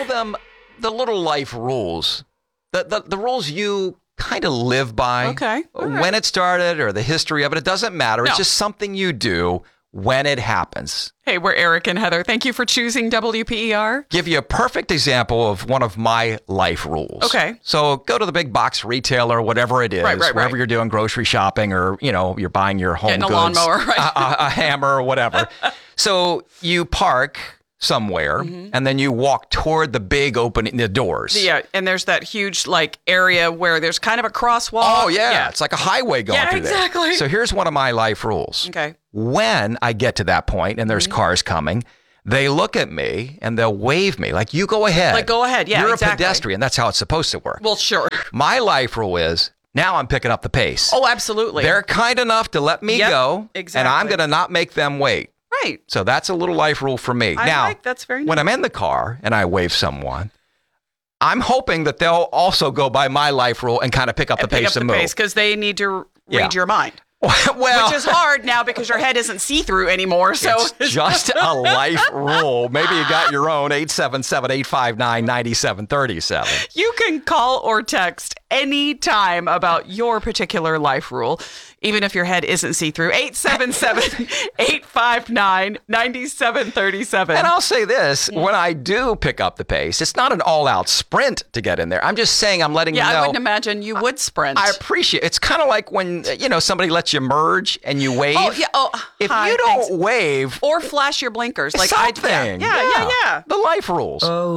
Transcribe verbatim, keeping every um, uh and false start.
tell them the little life rules, the the, the rules you kind of live by. Okay. All right. When it started or the history of it, it doesn't matter. No. It's just something you do when it happens. Hey, we're Eric and Heather. Thank you for choosing W P E R. Give you a perfect example of one of my life rules. Okay. So go to the big box retailer, whatever it is, Right, right, wherever right. you're doing grocery shopping or, you know, you're buying your home Getting a goods. lawnmower, right. a, a, a hammer or whatever. So you park somewhere Mm-hmm. and then you walk toward the big opening, the doors. Yeah, and there's that huge like area where there's kind of a crosswalk. Oh, yeah. It's like a highway going Yeah, through exactly. there. So here's one of my life rules. Okay. When I get to that point and there's Mm-hmm. cars coming, they look at me and they'll wave me like, you go ahead. Like, go ahead. Yeah, You're exactly. a pedestrian. That's how it's supposed to work. Well, sure. My life rule is now I'm picking up the pace. Oh, absolutely. They're kind enough to let me Yep, go, and exactly. I'm going to not make them wait. Right. So that's a little life rule for me. I now, like- that's very when nice. I'm in the car and I wave someone, I'm hoping that they'll also go by my life rule and kind of pick up the Pick pace up and the move. pace because they need to read Yeah. your mind. well, Which is hard now because your head isn't see-through anymore. So it's just a life rule. Maybe you got your own eight seven seven, eight five nine, nine seven three seven. you can call or text anytime about your particular life rule, even if your head isn't see-through. eight seven seven, eight five nine, nine seven three seven. And I'll say this, when I do pick up the pace, it's not an all-out sprint to get in there. I'm just saying I'm letting Yeah, you know. I wouldn't imagine you would sprint. I appreciate it's kind of like when, you know, somebody lets you merge and you wave. Oh, yeah. Oh, If hi, you don't thanks. wave, Or flash your blinkers. Like I, something. yeah, yeah, yeah, yeah. The life rules.